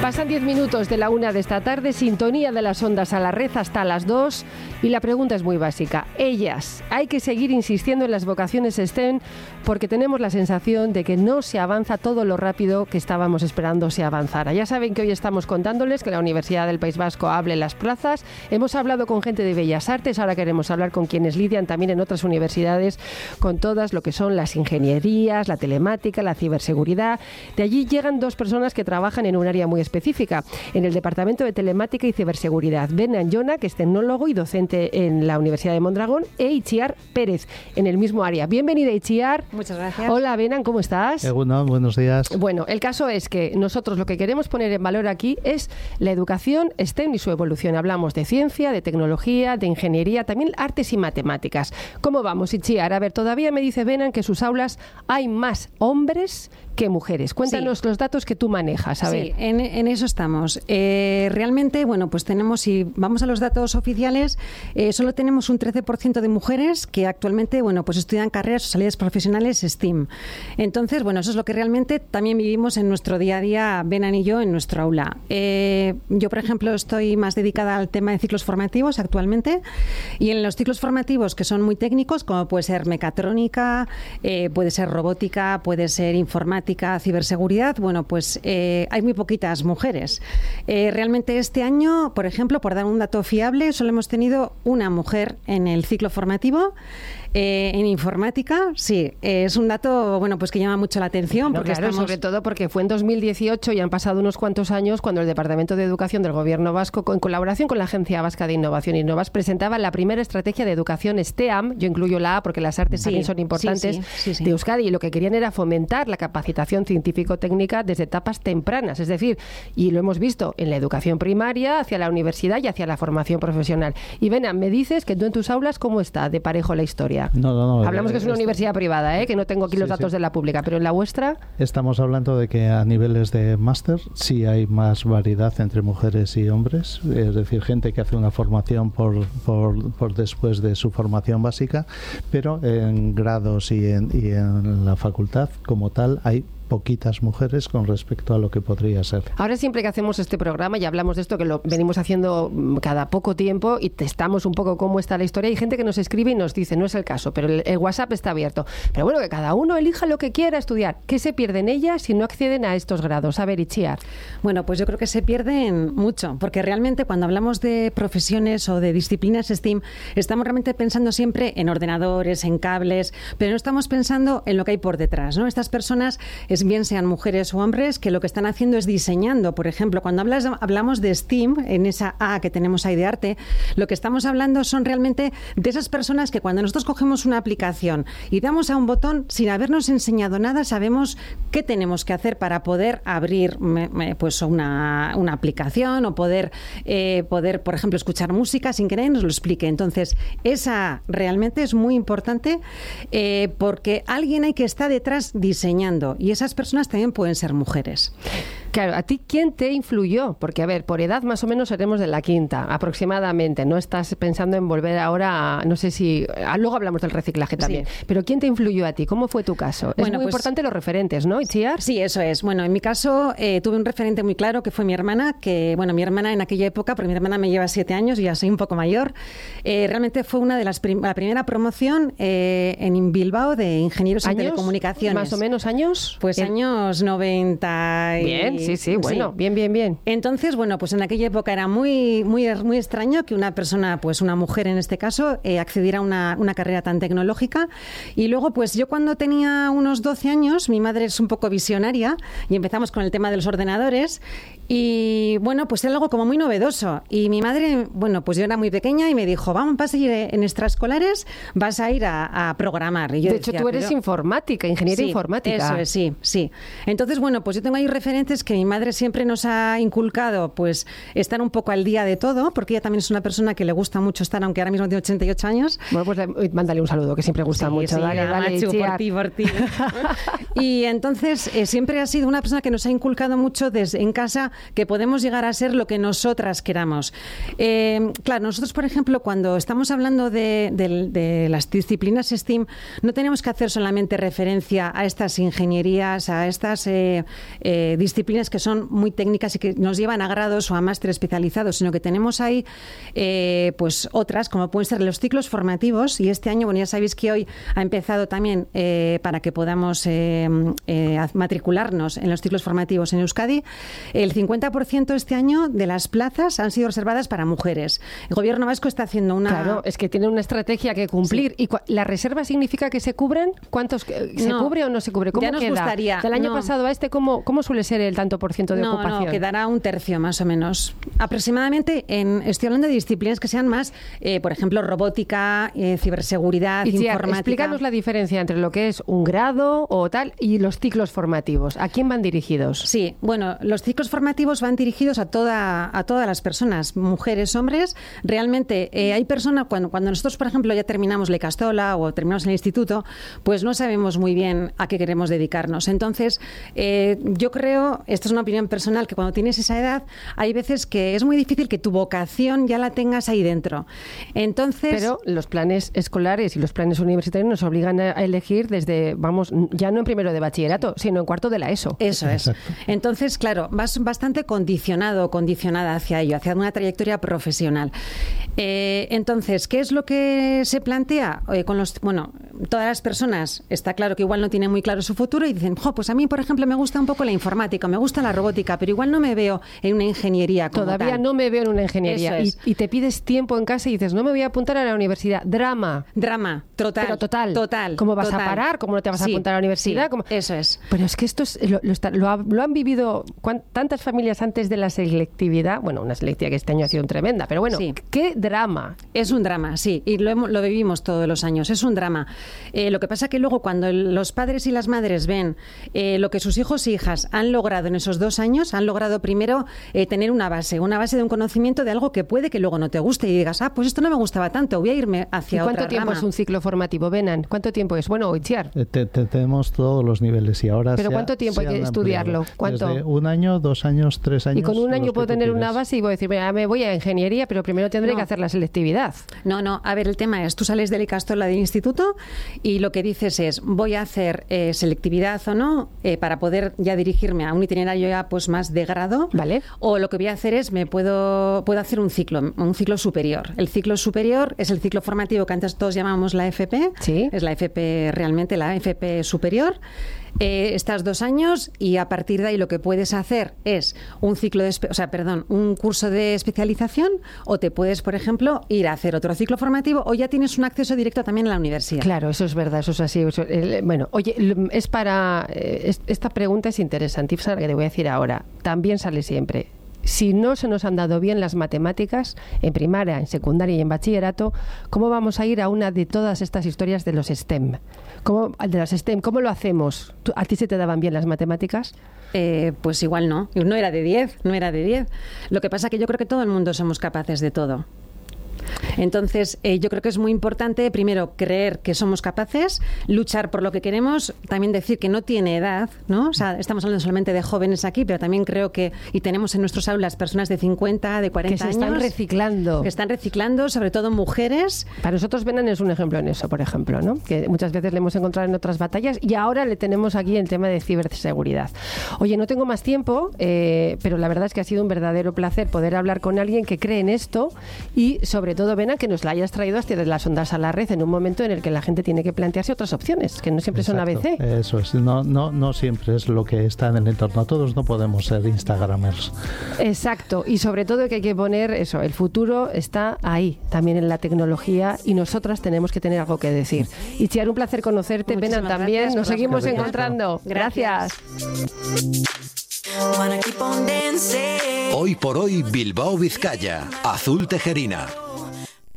Pasan 10 minutos de la 1 de esta tarde, sintonía de las ondas a la red hasta las 2, y la pregunta es muy básica. Ellas, hay que seguir insistiendo en las vocaciones STEM porque tenemos la sensación de que no se avanza todo lo rápido que estábamos esperando se avanzara. Ya saben que hoy estamos contándoles que la Universidad del País Vasco abre las plazas. Hemos hablado con gente de Bellas Artes, ahora queremos hablar con quienes lidian también en otras universidades con todas lo que son las ingenierías, la telemática, la ciberseguridad. De allí llegan dos personas que trabajan en un área muy específica, en el Departamento de Telemática y Ciberseguridad. Benan Jona, que es tecnólogo y docente en la Universidad de Mondragón, e Itziar Pérez, en el mismo área. Bienvenida, Itziar. Muchas gracias. Hola, Benan, ¿cómo estás? Buenos días. Bueno, el caso es que nosotros lo que queremos poner en valor aquí es la educación STEM y su evolución. Hablamos de ciencia, de tecnología, de ingeniería, también artes y matemáticas. ¿Cómo vamos, Itziar? A ver, todavía me dice Benan que en sus aulas hay más hombres que mujeres. Cuéntanos los datos que tú manejas. A ver. Sí, en eso estamos. Realmente, bueno, pues tenemos, si vamos a los datos oficiales, solo tenemos un 13% de mujeres que actualmente, bueno, pues estudian carreras o salidas profesionales STEAM. Entonces, bueno, eso es lo que realmente también vivimos en nuestro día a día, Benan y yo, en nuestro aula. Yo, por ejemplo, estoy más dedicada al tema de ciclos formativos actualmente, y en los ciclos formativos que son muy técnicos, como puede ser mecatrónica, puede ser robótica, puede ser informática, ciberseguridad, bueno, pues hay muy poquitas mujeres. Realmente este año, por ejemplo, por dar un dato fiable, solo hemos tenido una mujer en el ciclo formativo. En informática, sí, es un dato, bueno, pues que llama mucho la atención. Porque claro, sobre todo porque fue en 2018 y han pasado unos cuantos años cuando el Departamento de Educación del Gobierno Vasco, en colaboración con la Agencia Vasca de Innovación y Innovas, presentaba la primera estrategia de educación STEAM. Yo incluyo la A porque las artes también son importantes, de Euskadi, y lo que querían era fomentar la capacitación científico-técnica desde etapas tempranas, es decir, y lo hemos visto en la educación primaria, hacia la universidad y hacia la formación profesional. Y Benan, me dices que tú en tus aulas, ¿cómo está de parejo la historia? No. Hablamos que es una universidad privada, que no tengo aquí los datos de la pública, pero en la vuestra... Estamos hablando de que a niveles de máster sí hay más variedad entre mujeres y hombres, es decir, gente que hace una formación por después de su formación básica, pero en grados y en la facultad como tal hay poquitas mujeres con respecto a lo que podría ser. Ahora siempre que hacemos este programa y hablamos de esto, que lo venimos haciendo cada poco tiempo y testamos un poco cómo está la historia, hay gente que nos escribe y nos dice, no es el caso, pero el WhatsApp está abierto. Pero bueno, que cada uno elija lo que quiera estudiar. ¿Qué se pierden ellas si no acceden a estos grados? A ver, Itziar. Bueno, pues yo creo que se pierden mucho, porque realmente cuando hablamos de profesiones o de disciplinas STEAM, estamos realmente pensando siempre en ordenadores, en cables, pero no estamos pensando en lo que hay por detrás, ¿no? Estas personas, bien sean mujeres o hombres, que lo que están haciendo es diseñando. Por ejemplo, cuando hablamos de STEAM, en esa A que tenemos ahí de arte, lo que estamos hablando son realmente de esas personas que cuando nosotros cogemos una aplicación y damos a un botón, sin habernos enseñado nada, sabemos qué tenemos que hacer para poder abrir pues una aplicación o poder, por ejemplo, escuchar música sin que nadie nos lo explique. Entonces, esa realmente es muy importante porque alguien hay que estar detrás diseñando, y esas personas también pueden ser mujeres. Claro, ¿a ti quién te influyó? Porque, a ver, por edad más o menos seremos de la quinta, aproximadamente. No estás pensando en volver ahora a, no sé si... luego hablamos del reciclaje también. Sí. Pero ¿quién te influyó a ti? ¿Cómo fue tu caso? Es muy importante los referentes, ¿no, Itziar? Sí, eso es. Bueno, en mi caso tuve un referente muy claro que fue mi hermana, mi hermana en aquella época, porque mi hermana me lleva 7 años y ya soy un poco mayor, realmente fue una de la primera promoción en Bilbao de ingenieros en telecomunicaciones. ¿Más o menos años? Pues años 90 y... Bien, sí, bueno, sí. Bien. Entonces, bueno, pues en aquella época era muy extraño que una persona, pues una mujer en este caso, accediera a una carrera tan tecnológica. Y luego, pues yo cuando tenía unos 12 años, mi madre es un poco visionaria y empezamos con el tema de los ordenadores. Y bueno, pues era algo como muy novedoso. Y mi madre, bueno, pues yo era muy pequeña y me dijo, vas a ir en extraescolares, vas a ir a programar. Y yo de hecho, tú eres informática, ingeniera informática. Eso es, sí. Entonces, bueno, pues yo tengo ahí referentes que mi madre siempre nos ha inculcado, pues estar un poco al día de todo, porque ella también es una persona que le gusta mucho estar, aunque ahora mismo tiene 88 años. Bueno, pues mándale un saludo, que siempre gusta mucho. Sí, dale, Machu, por ti. Y entonces siempre ha sido una persona que nos ha inculcado mucho en casa que podemos llegar a ser lo que nosotras queramos. Claro, nosotros, por ejemplo, cuando estamos hablando de las disciplinas STEAM, no tenemos que hacer solamente referencia a estas ingenierías, a estas disciplinas disciplinas que son muy técnicas y que nos llevan a grados o a máster especializados, sino que tenemos ahí pues otras, como pueden ser los ciclos formativos. Y este año, bueno, ya sabéis que hoy ha empezado también para que podamos matricularnos en los ciclos formativos en Euskadi. El 50% este año de las plazas han sido reservadas para mujeres. El Gobierno vasco está haciendo una... Claro, es que tiene una estrategia que cumplir. Sí. ¿Y la reserva significa que se cubren? ¿Cuántos se cubre o no se cubre? ¿Cómo ya nos queda? Gustaría. Del año pasado a este, ¿cómo suele ser el tanto por ciento de ocupación? No, quedará un tercio más o menos. Aproximadamente, estoy hablando de disciplinas que sean más, por ejemplo, robótica, ciberseguridad, informática. Explícanos la diferencia entre lo que es un grado o tal y los ciclos formativos. ¿A quién van dirigidos? Sí, bueno, los ciclos formativos van dirigidos a todas las personas, mujeres, hombres. Realmente hay personas, cuando nosotros, por ejemplo, ya terminamos la Ikastola o terminamos el instituto, pues no sabemos muy bien a qué queremos dedicarnos. Entonces, yo creo, esta es una opinión personal, que cuando tienes esa edad, hay veces que es muy difícil que tu vocación ya la tengas ahí dentro. Entonces, pero los planes escolares y los planes universitarios nos obligan a elegir desde, vamos, ya no en primero de bachillerato, sino en cuarto de la ESO. Eso es. Exacto. Entonces, claro, vas bastante condicionada hacia ello, hacia una trayectoria profesional. Entonces, ¿qué es lo que se plantea? Todas las personas, está claro que igual no tienen muy claro su futuro y dicen, pues a mí, por ejemplo, me gusta un poco la informática, me gusta la robótica, pero igual no me veo en una ingeniería como Todavía tal. No me veo en una ingeniería. Es. Y te pides tiempo en casa y dices, no me voy a apuntar a la universidad. Drama, total. Pero total. ¿Cómo vas a parar? ¿Cómo no te vas a apuntar a la universidad? Sí, eso es. Pero es que esto lo han vivido tantas familias antes de la selectividad. Bueno, una selectividad que este año ha sido tremenda, pero bueno, sí. ¡Qué drama! Es un drama, sí, y lo vivimos todos los años, es un drama. Lo que pasa que luego cuando los padres y las madres ven lo que sus hijos e hijas han logrado en esos 2 años, han logrado primero tener una base de un conocimiento de algo que puede que luego no te guste y digas, pues esto no me gustaba tanto, voy a irme hacia otra rama. ¿Cuánto tiempo es un ciclo formativo, Benan? ¿Cuánto tiempo es? Bueno, Itziar. Tenemos todos los niveles y ahora ¿pero cuánto tiempo hay que estudiarlo? ¿Cuánto? Desde 1 año, 2 años, 3 años. Y con 1 año puedo tener una base y voy a decir, me voy a ingeniería, pero primero tendré que hacer la selectividad. No, a ver, el tema es, tú sales del Ikastola del instituto y lo que dices es, voy a hacer selectividad o no, para poder ya dirigirme a un itinerario ya pues más de grado. Vale. O lo que voy a hacer es, puedo hacer un ciclo superior. El ciclo superior es el ciclo formativo que antes todos llamábamos la FP. Sí. Es la FP realmente, la FP superior. Estás 2 años y a partir de ahí lo que puedes hacer es un curso de especialización, o te puedes, por ejemplo, ir a hacer otro ciclo formativo, o ya tienes un acceso directo también a la universidad. Claro, eso es verdad, eso es así. Bueno, oye, esta pregunta es interesantísima, que te voy a decir ahora. También sale siempre. Si no se nos han dado bien las matemáticas en primaria, en secundaria y en bachillerato, ¿cómo vamos a ir a una de todas estas historias de los STEM? ¿Cómo lo hacemos? ¿A ti se te daban bien las matemáticas? Pues igual no. No era de 10. Lo que pasa es que yo creo que todo el mundo somos capaces de todo. Entonces, yo creo que es muy importante, primero, creer que somos capaces, luchar por lo que queremos, también decir que no tiene edad, ¿no? O sea, estamos hablando solamente de jóvenes aquí, pero también creo que, y tenemos en nuestras aulas personas de 50, de 40 años. Que se están reciclando. Que están reciclando, sobre todo mujeres. Para nosotros Benan es un ejemplo en eso, por ejemplo, ¿no? Que muchas veces le hemos encontrado en otras batallas y ahora le tenemos aquí el tema de ciberseguridad. Oye, no tengo más tiempo, pero la verdad es que ha sido un verdadero placer poder hablar con alguien que cree en esto y, sobre todo, Benan, que nos la hayas traído hasta de las ondas a la red en un momento en el que la gente tiene que plantearse otras opciones, que no siempre son ABC. Eso es, no siempre es lo que está en el entorno. Todos no podemos ser instagramers. Exacto, y sobre todo que hay que poner eso, el futuro está ahí, también en la tecnología, y nosotras tenemos que tener algo que decir. Itziar, un placer conocerte. Benan también, nos seguimos encontrando. Gracias. Hoy por hoy, Bilbao, Vizcaya, Azul Tejerina.